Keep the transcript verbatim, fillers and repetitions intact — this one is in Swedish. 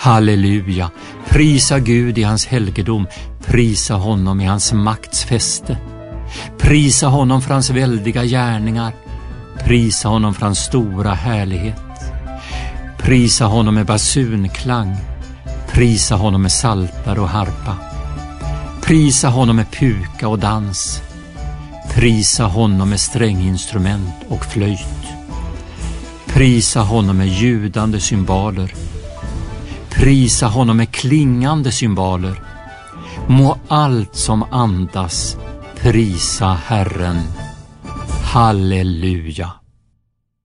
Halleluja, prisa Gud i hans helgedom, prisa honom i hans makts fäste. Prisa honom för hans väldiga gärningar, prisa honom för hans stora härlighet. Prisa honom med basunklang, prisa honom med saltar och harpa. Prisa honom med puka och dans, prisa honom med stränginstrument och flöjt. Prisa honom med ljudande cymbaler, prisa honom med klingande cymbaler. Må allt som andas prisa Herren. Halleluja.